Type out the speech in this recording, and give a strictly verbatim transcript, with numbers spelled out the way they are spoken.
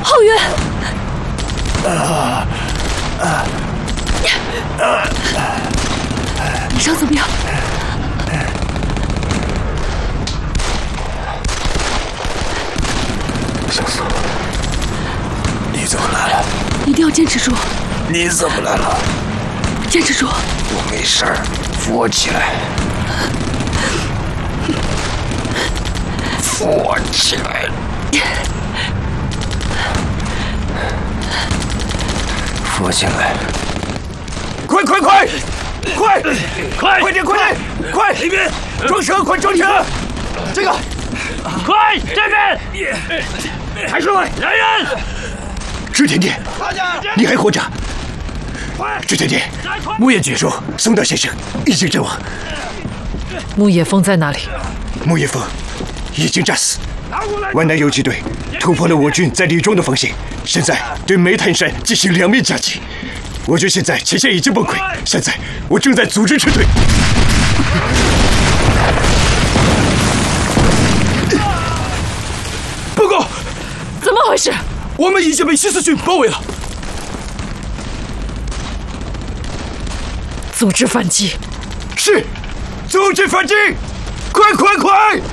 浩源，你伤怎么样？ 小苏，你怎么来了？ 一定要坚持住！ 你怎么来了？ 坚持住！ 我没事儿，扶我起来，扶我起来。 扶我起来！快快快，快快快点快点快！里面装车，快装车！这个， 快这边！海叔，来人！ 织田店，你还活着？织田店，木叶据说松岛先生已经阵亡。 木叶峰在哪里？ 木叶峰已经战死。皖南游击队突破了我军在李庄的防线，现在对梅潭山进行两面夹击。我军现在前线已经崩溃，现在我正在组织撤退。报告， 怎么回事？ 我们已经被西四军包围了。 组织反击。 是，组织反击！快快快！